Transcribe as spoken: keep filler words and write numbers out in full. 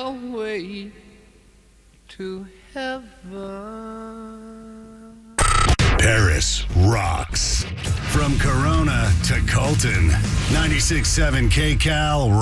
your way to heaven. Paris rocks. From Corona to Colton. ninety-six point seven K Cal